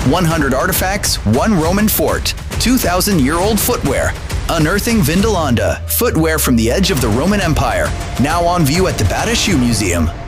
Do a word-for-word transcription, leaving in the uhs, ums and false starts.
one hundred artifacts, one Roman fort, two thousand year old footwear. Unearthing Vindolanda, footwear from the edge of the Roman Empire, now on view at the Bata Shoe Museum.